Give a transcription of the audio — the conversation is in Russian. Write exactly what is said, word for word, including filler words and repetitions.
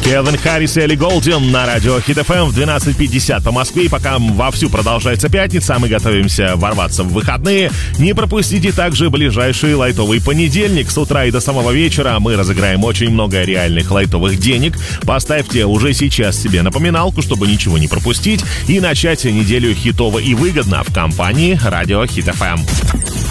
Кевин Харрис и Элли Голдин на радио Хит эф эм в двенадцать пятьдесят по Москве. И пока вовсю продолжается пятница, мы готовимся ворваться в выходные. Не пропустите также ближайший лайтовый понедельник. С утра и до самого вечера мы разыграем очень много реальных лайтовых денег. Поставьте уже сейчас себе напоминалку, чтобы ничего не пропустить, и начать неделю хитово и выгодно в компании радио Хит эф эм.